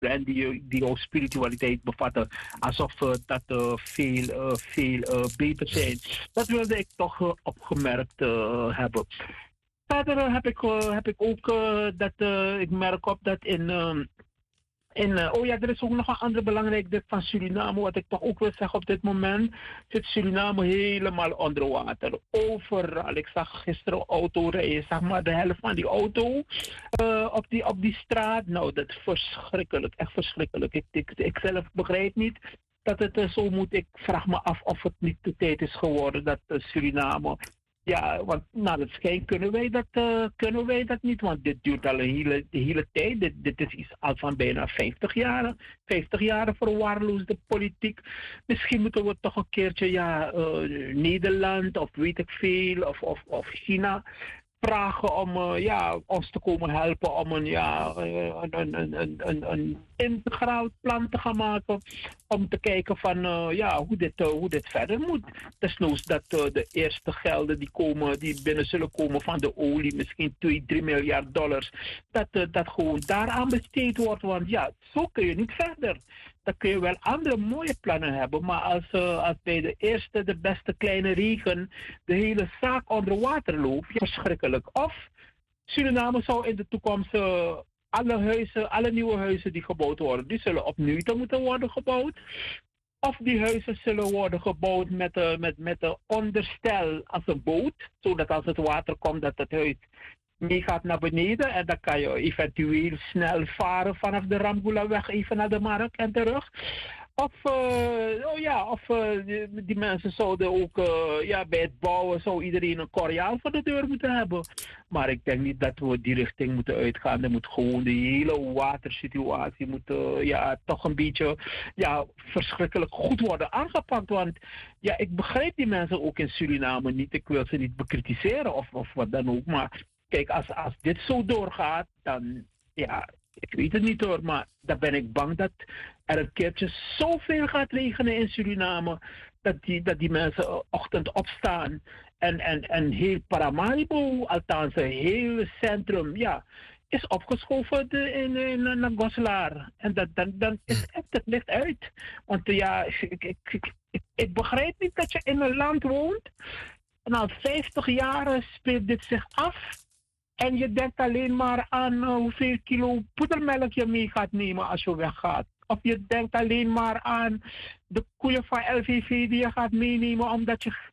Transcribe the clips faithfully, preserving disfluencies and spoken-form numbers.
en die, die jouw spiritualiteit bevatten, alsof uh, dat uh, veel, uh, veel uh, beter zijn. Dat wilde ik toch uh, opgemerkt uh, hebben. Verder uh, heb, ik, uh, heb ik ook uh, dat uh, ik merk op dat in. Uh, En uh, oh ja, er is ook nog een ander belangrijk ding van Suriname, wat ik toch ook wil zeggen op dit moment. Zit Suriname helemaal onder water. Overal. Ik zag gisteren auto rijden, zeg maar de helft van die auto uh, op, die, op die straat. Nou, dat is verschrikkelijk, echt verschrikkelijk. Ik, ik, ik zelf begrijp niet dat het uh, zo moet. Ik vraag me af of het niet de tijd is geworden dat uh, Suriname. Ja, want naar het schijnt kunnen wij dat, uh, kunnen wij dat niet, want dit duurt al een hele, de hele tijd. Dit, dit is iets al van bijna vijftig jaar. vijftig jaar verwaarloosde politiek. Misschien moeten we toch een keertje, ja, uh, Nederland of weet ik veel, of, of, of China vragen om uh, ja, ons te komen helpen om een, ja, een, een, een, een, een integraal plan te gaan maken. Om te kijken van, uh, ja, hoe, dit, uh, hoe dit verder moet. Desnoods dat uh, de eerste gelden die, komen, die binnen zullen komen van de olie, misschien twee, drie miljard dollars, dat, uh, dat gewoon daaraan besteed wordt. Want ja, zo kun je niet verder. Dan kun je wel andere mooie plannen hebben, maar als, uh, als bij de eerste, de beste kleine regen de hele zaak onder water loopt, ja, verschrikkelijk. Of Suriname zou in de toekomst uh, alle huizen, alle nieuwe huizen die gebouwd worden, die zullen opnieuw te moeten worden gebouwd. Of die huizen zullen worden gebouwd met een met, met een onderstel als een boot, zodat als het water komt dat het huis mee gaat naar beneden en dan kan je eventueel snel varen vanaf de Rambulaweg even naar de markt en terug. Of, uh, oh ja, of uh, die, die mensen zouden ook, uh, ja, bij het bouwen zou iedereen een Koreaan voor de deur moeten hebben. Maar ik denk niet dat we die richting moeten uitgaan. Er moet gewoon de hele watersituatie moet, uh, ja, toch een beetje, ja, verschrikkelijk goed worden aangepakt. Want ja, ik begrijp die mensen ook in Suriname niet. Ik wil ze niet bekritiseren of, of wat dan ook. Maar kijk, als, als dit zo doorgaat, dan, ja, ik weet het niet hoor, maar dan ben ik bang dat er een keertje zoveel gaat regenen in Suriname, dat die, dat die mensen ochtend opstaan en, en, en heel Paramaribo, althans het hele centrum, ja, is opgeschoven de, in, in, naar Goslar. En dat, dan, dan is echt het licht uit. Want ja, ik, ik, ik, ik, ik begrijp niet dat je in een land woont en al vijftig jaar speelt dit zich af. En je denkt alleen maar aan uh, hoeveel kilo poedermelk je mee gaat nemen als je weggaat. Of je denkt alleen maar aan de koeien van L V V die je gaat meenemen omdat je,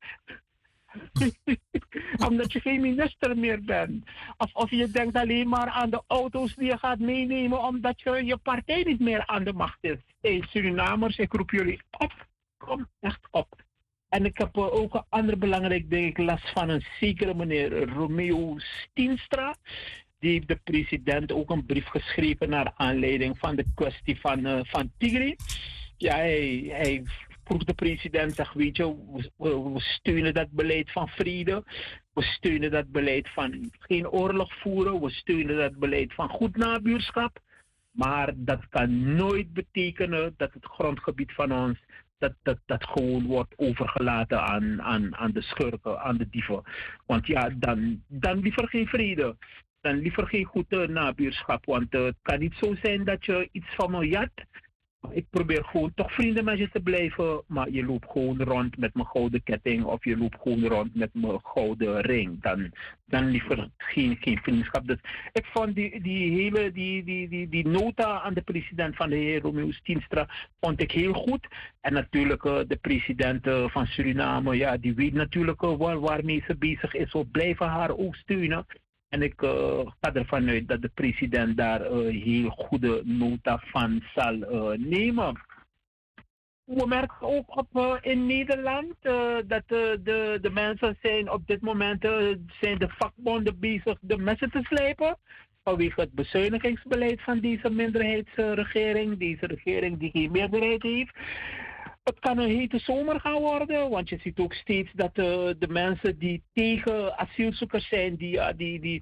omdat je geen minister meer bent. Of, of je denkt alleen maar aan de auto's die je gaat meenemen omdat je, je partij niet meer aan de macht is. Hey Surinamers, ik roep jullie op. Kom echt op. En ik heb uh, ook een ander belangrijk ding. Ik las van een zekere meneer Romeo Stienstra. Die heeft de president ook een brief geschreven naar aanleiding van de kwestie van, uh, van Tigray. Ja, hij, hij vroeg de president, zegt, weet je, we, we, we steunen dat beleid van vrede. We steunen dat beleid van geen oorlog voeren. We steunen dat beleid van goed nabuurschap. Maar dat kan nooit betekenen dat het grondgebied van ons Dat, dat, dat gewoon wordt overgelaten aan, aan, aan de schurken, aan de dieven. Want ja, dan, dan liever geen vrede. Dan liever geen goede nabuurschap. Want uh, het kan niet zo zijn dat je iets van me jat. Ik probeer gewoon toch vrienden met je te blijven. Maar je loopt gewoon rond met mijn gouden ketting. Of je loopt gewoon rond met mijn gouden ring. Dan, dan liever geen, geen vriendschap. Dus ik vond die, die hele die, die, die, die nota aan de president van de heer Romeo Stienstra vond ik heel goed. En natuurlijk uh, de president uh, van Suriname. Ja, die weet natuurlijk uh, waar, waarmee ze bezig is. We blijven haar ook steunen. En ik uh, ga ervan uit dat de president daar uh, heel goede nota van zal uh, nemen. We merken ook op uh, in Nederland uh, dat uh, de, de mensen zijn op dit moment uh, zijn de vakbonden bezig de messen te slijpen. Vanwege het bezuinigingsbeleid van deze minderheidsregering. Deze regering die geen meerderheid heeft. Het kan een hete zomer gaan worden, want je ziet ook steeds dat uh, de mensen die tegen asielzoekers zijn, die, uh, die, die,